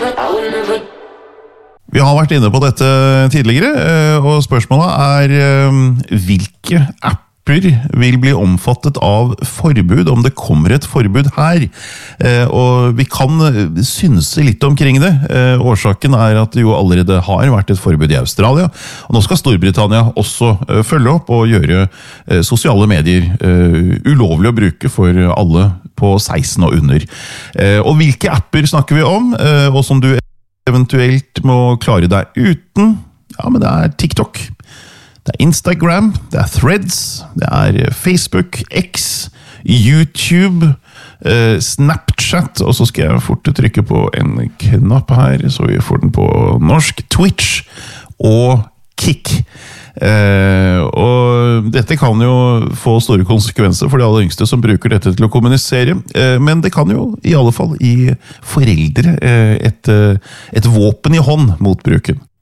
Vi har vært inne på dette tidligere, og spørsmålet hvilke apper vil bli omfattet av forbud, om det kommer et forbud her. Og vi kan synse litt omkring det. Årsaken at det jo allerede har vært et forbud i Australia, og nå skal Storbritannia også følge opp og gjøre sosiale medier ulovlig å bruke for alle på 16 og under. Og hvilke apper snakker vi om, og som du eventuelt må klare deg uten? Ja, men det TikTok. Det Instagram, det Threads, det Facebook, X, YouTube, Snapchat, og så skal jeg fort trykke på en knapp her, så vi får den på norsk, Twitch og Kick. Og dette kan jo få store konsekvenser for de aller yngste som bruker dette til å kommunisere, men det kan jo i alle fall gi foreldre et våpen i hånd mot bruken.